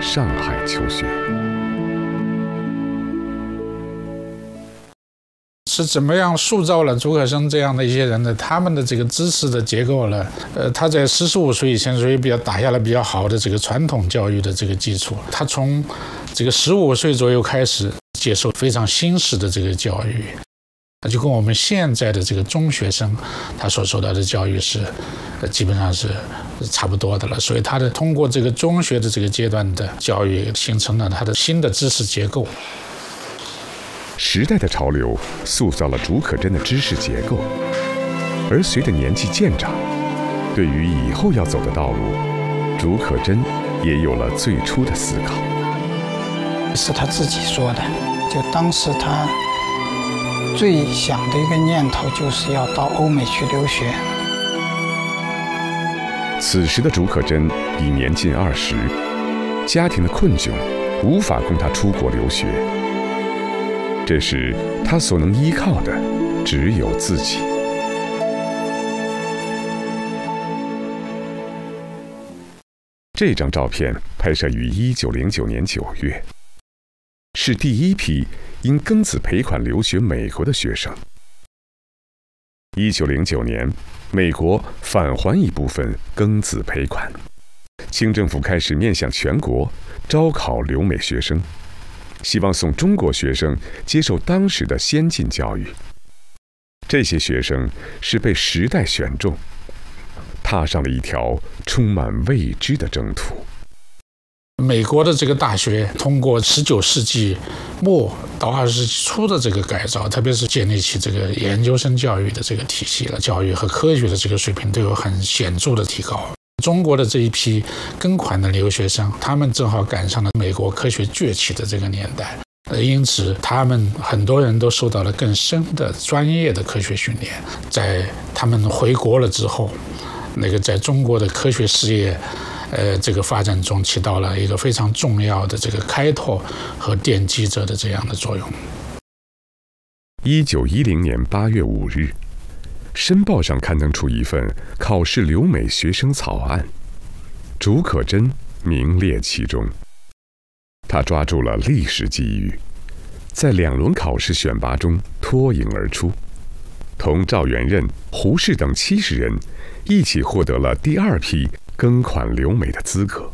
上海求学。 是怎么样塑造了竺可晟这样的一些人的他们的这个知识的结构呢？他在45岁以前，所以打下了比较好的这个传统教育的这个基础。他从这个15岁左右开始接受非常新式的这个教育，就跟我们现在的这个中学生他所受到的教育是基本上是差不多的了。所以他通过这个中学的这个阶段的教育，形成了他的新的知识结构。 时代的潮流塑造了竺可桢的知识结构，而随着年纪渐长，对于以后要走的道路，竺可桢也有了最初的思考。 是他自己说的，就当时他最想的一个念头就是要到欧美去留学。 此时的竺可桢已年近20，家庭的困窘无法供他出国留学。这时，他所能依靠的只有自己。这张照片拍摄于1909年9月，是第一批因庚子赔款留学美国的学生。1909年，美国返还一部分庚子赔款，清政府开始面向全国招考留美学生。希望送中国学生接受当时的先进教育。这些学生是被时代选中，踏上了一条充满未知的征途。 美国的这个大学通过19世纪末到20世纪初的这个改造，特别是建立起这个研究生教育的这个体系了，教育和科学的这个水平都有很显著的提高。中国的这一批庚款的留学生，他们正好赶上了美国科学崛起的这个年代，因此他们很多人都受到了更深的专业的科学训练。在他们回国了之后，在中国的科学事业这个发展中起到了一个非常重要的这个开拓和奠基者的这样的作用。 1910年8月5日，《申报》上刊登出一份考试留美学生草案，竺可桢名列其中。他抓住了历史机遇，在2轮考试选拔中脱颖而出，同赵元任、胡适等70人一起获得了第2批庚款留美的资格。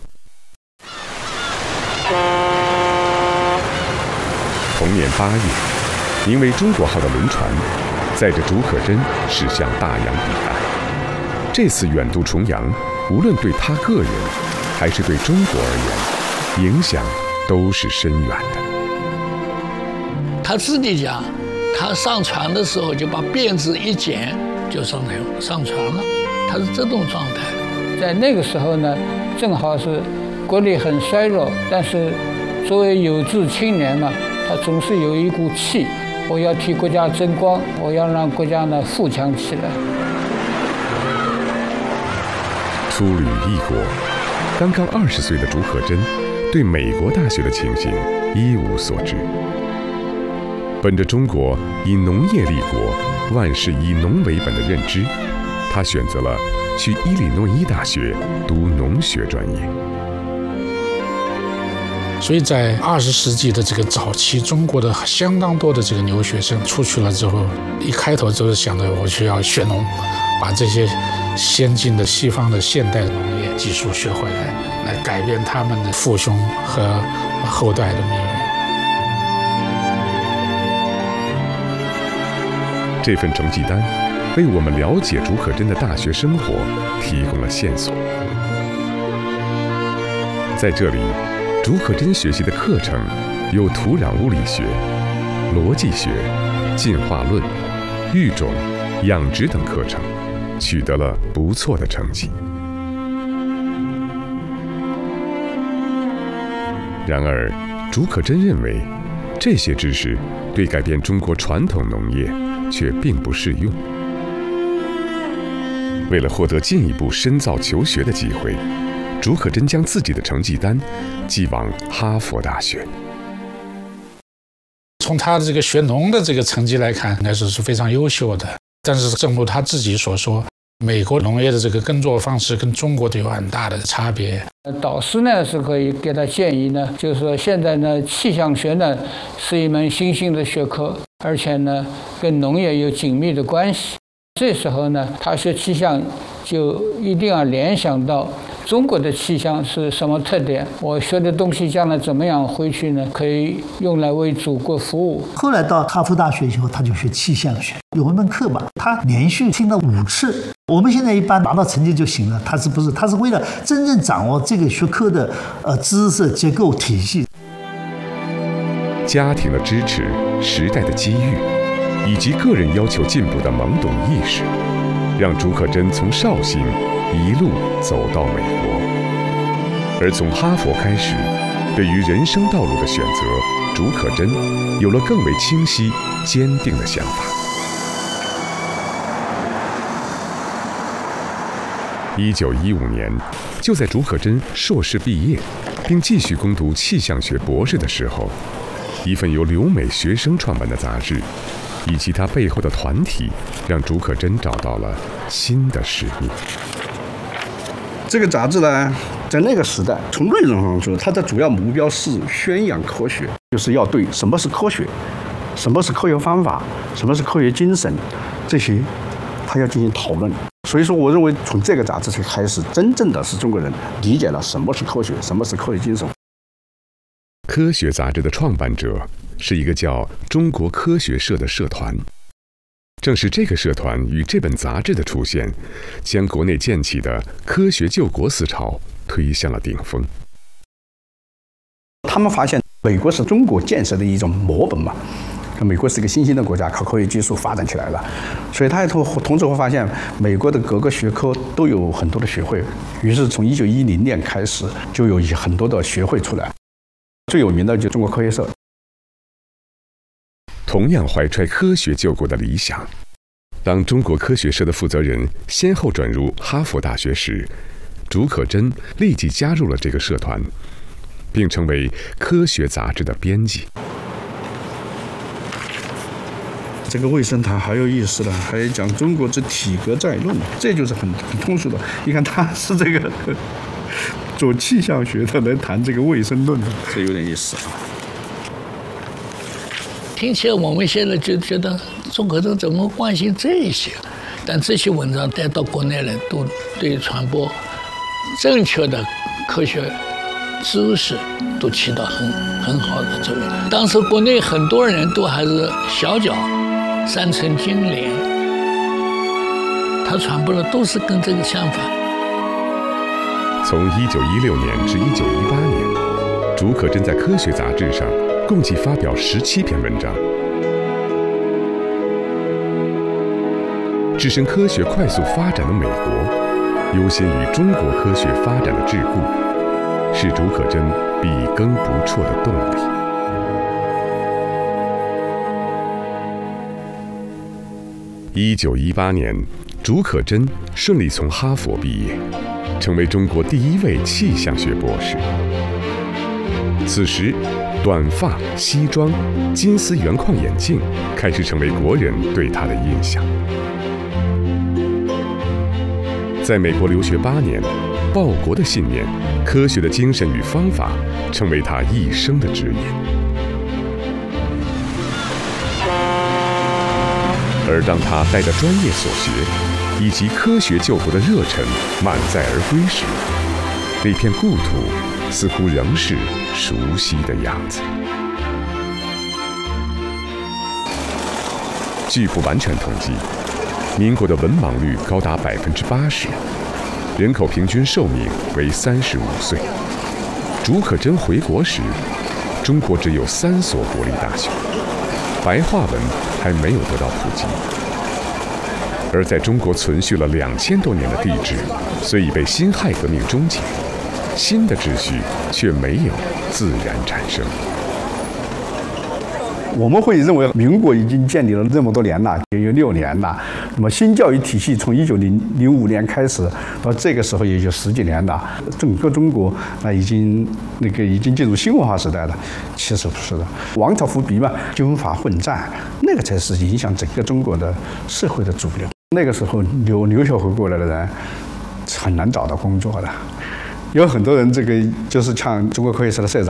同年8月，名为中国号的轮船载着竺可桢驶向大洋彼岸。这次远渡重洋，无论对他个人还是对中国而言，影响都是深远的。 他自己讲，他上船的时候就把辫子一剪就上船了，他是这种状态。 在那个时候呢，正好是国力很衰弱，但是作为有志青年嘛，他总是有一股气。我要替国家争光，我要让国家呢富强起来。 出旅异国，刚刚20岁的竺可桢对美国大学的情形一无所知。本着中国以农业立国、万事以农为本的认知，他选择了去伊利诺伊大学读农学专业。 所以在20世纪的这个早期，中国的相当多的这个留学生出去了之后，一开头就是想着我需要学农，把这些先进的西方的现代农业技术学回来，来改变他们的父兄和后代的命运。 这份成绩单为我们了解竺可桢的大学生活提供了线索。在这里，竺可桢学习的课程有土壤物理学、逻辑学、进化论、育种、养殖等课程，取得了不错的成绩。然而，竺可桢认为，这些知识对改变中国传统农业却并不适用。为了获得进一步深造求学的机会，竺可桢将自己的成绩单寄往哈佛大学。 从他的这个学农的这个成绩来看，应该是非常优秀的。但是正如他自己所说， 美国农业的这个耕作方式跟中国的有很大的差别。 导师呢是可以给他建议呢，就是说现在呢气象学呢是一门新兴的学科，而且呢跟农业有紧密的关系。这时候呢，他学气象就一定要联想到中国的气象是什么特点，我学的东西将来怎么样回去呢？可以用来为祖国服务。 后来到哈佛大学以后，他就学气象学，有一门课嘛，他连续听了5次。我们现在一般拿到成绩就行了，他是不是？他是为了真正掌握这个学科的知识结构体系。 家庭的支持、时代的机遇，以及个人要求进步的懵懂意识，让竺可桢从绍兴一路走到美国。而从哈佛开始，对于人生道路的选择，竺可桢有了更为清晰、坚定的想法。1915年，就在竺可桢硕士毕业，并继续攻读气象学博士的时候，一份由留美学生创办的杂志，以及他背后的团体，让竺可桢找到了新的使命。 这个杂志呢，在那个时代，从内容上说，它的主要目标是宣扬科学，就是要对什么是科学、什么是科学方法、什么是科学精神，这些他要进行讨论。所以说，我认为从这个杂志才开始，真正的是中国人理解了什么是科学，什么是科学精神。 科学杂志的创办者是一个叫中国科学社的社团。正是这个社团与这本杂志的出现，将国内建起的科学救国思潮推向了顶峰。 他们发现美国是中国建设的一种模本嘛，美国是一个新兴的国家，靠科学技术发展起来了，所以他也同时会发现美国的各个学科都有很多的学会，于是从1910年开始就有很多的学会出来，最有名的就是中国科学社。 同样怀揣科学救国的理想，当中国科学社的负责人先后转入哈佛大学时，竺可桢立即加入了这个社团，并成为科学杂志的编辑。 这个卫生堂还有意思了，还讲中国之体格在论，这就是很通俗的。你看他是这个做气象学的来谈这个卫生论的，这有点意思啊。 听起来我们现在就觉得中国人怎么关心这些？但这些文章带到国内来，都对传播正确的科学知识都起到很好的作用。当时国内很多人都还是小脚3寸金莲，他传播的都是跟这个相反。 从1916年至1918年，竺可桢在科学杂志上共计发表17篇文章。置身科学快速发展的美国，优先于中国科学发展的桎梏，是竺可桢笔耕不辍的动力。1918年，竺可桢顺利从哈佛毕业，成为中国第1位气象学博士。此时，短发、西装、金丝圆框眼镜开始成为国人对他的印象。在美国留学8年，报国的信念、科学的精神与方法，成为他一生的指引。而当他带着专业所学，以及科学救国的热忱满载而归时，那片故土似乎仍是熟悉的样子。据不完全统计，民国的文盲率高达80%，人口平均寿命为35岁。竺可桢回国时，中国只有3所国立大学，白话文还没有得到普及。而在中国存续了2000多年的帝制，虽已被辛亥革命终结，新的秩序却没有自然产生。 我们会认为民国已经建立了这么多年了，也有6年了。那么新教育体系从1905年开始到这个时候也就10几年了，整个中国已经进入新文化时代了。其实不是的，王朝伏笔嘛，军阀混战，那个才是影响整个中国的社会的主流。 那个时候留学回国来的人很难找到工作的，有很多人这个就是像中国科学社的社长。